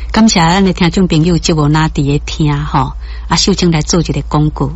感谢咱的听众朋友节目哪伫咧听吼，秀清来做一个广告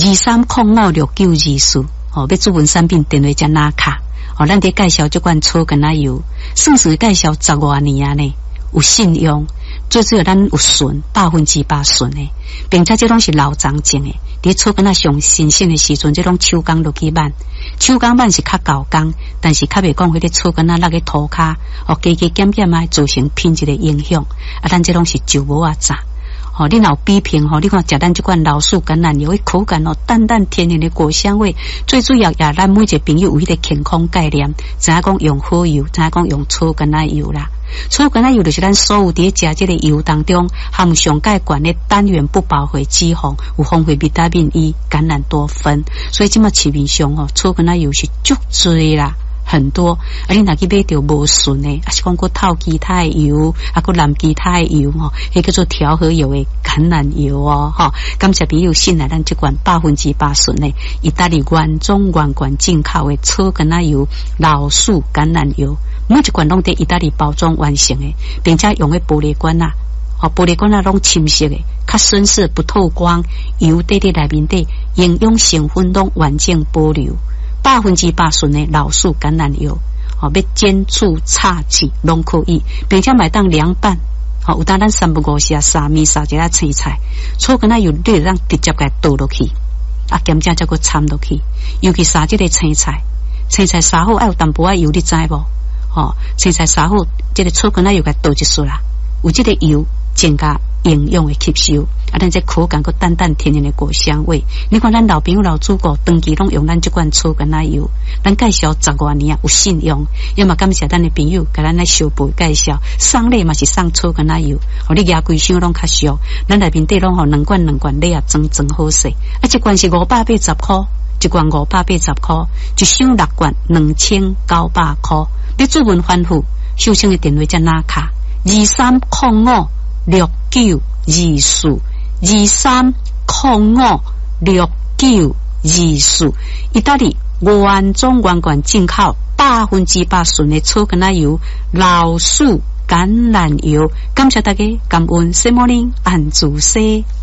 ，23056924要主文产品电话加拿卡，咱伫介绍这款草根仔油，算是介绍10多年啊呢，有信用，最主要咱有纯100%纯的，并且这拢是老长种的，伫草根仔上新鲜的时阵，这种手工落去挽，手工挽是较高工，但是较袂讲迄个草根仔落去涂骹，加减减啊，造成品质的影响。咱这拢是就无啊炸。你若有比拼你看食咱这款老树橄榄油，口感淡淡天然的果香味，最主要也咱每一个朋友有迄个健康概念，知影讲用好油，知影讲用草橄榄油啦。草橄榄油就是咱所有伫食这个油当中含上介悬的单元不饱和脂肪，有丰富维他命 E、橄榄多酚，所以即马市面上草橄榄油是足多啦。很多，你若去买到无纯的，是讲过透其他的油，过蓝其他的油迄叫做调和油的橄榄油感谢朋友信赖咱这款100%纯的意大利原装原罐进口的草橄榄油、老树橄榄油，每一罐拢在意大利包装完成的，并且用的玻璃罐玻璃罐拢深色的，较深色不透光，油在内面底，营养成分拢完整保留。100%纯的老树橄榄油，要煎煮炒煮拢可以，并且买当凉拌，有当咱3不5时沙米沙一下青菜，草橄榄油你让直接给倒落去，咸正再个掺落去，尤其沙这个青菜沙好爱有淡薄仔油，你知无？青菜沙好，这个草橄榄油给倒一撮啦，有这个油增加营养的吸收，咱这口感个淡淡甜甜的果香味。你看咱老朋友老祖国长期拢用咱这款草橄榄油，咱介绍10多年有信用，要么感谢咱的朋友给咱来小辈介绍，送礼嘛是送草橄榄油，你牙规箱拢较俗，咱内面底拢2罐礼啊，装好势，一罐是580块，一罐580块，一箱6罐2900块，你主文反复，秀清的电话加拿卡23056924，23056924，意大利原装原罐进口100%纯的草橄榄油、老树橄榄油，感谢大家，感恩 Good morning 安主西。